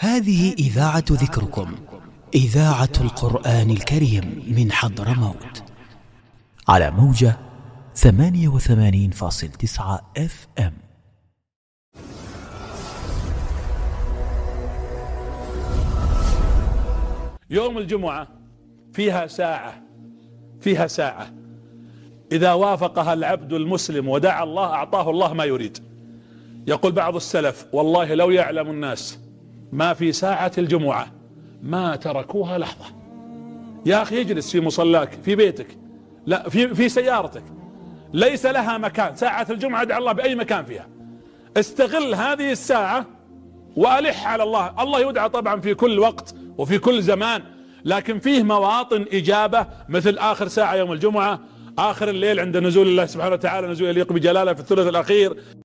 هذه إذاعة ذكركم، إذاعة القرآن الكريم من حضرموت، على موجة 88.9 FM. يوم الجمعة فيها ساعة إذا وافقها العبد المسلم ودعا الله أعطاه الله ما يريد. يقول بعض السلف: والله لو يعلم الناس ما في ساعة الجمعة ما تركوها لحظة. يا أخي اجلس في مصلاك، في بيتك، لا في سيارتك، ليس لها مكان. ساعة الجمعة ادعى الله بأي مكان فيها. استغل هذه الساعة وألح على الله. الله يدعى طبعا في كل وقت وفي كل زمان، لكن فيه مواطن إجابة مثل آخر ساعة يوم الجمعة، آخر الليل عند نزول الله سبحانه وتعالى، نزول يليق بجلاله في الثلث الأخير.